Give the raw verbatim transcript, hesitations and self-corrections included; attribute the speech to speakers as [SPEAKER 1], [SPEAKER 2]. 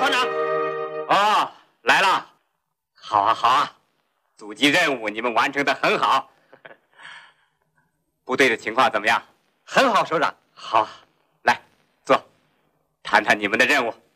[SPEAKER 1] 团长。哦，来了。好啊，好啊，阻击任务你们完成的很好。部队的情况怎么样？
[SPEAKER 2] 很好，首长。
[SPEAKER 1] 好，来坐，谈谈你们的任务。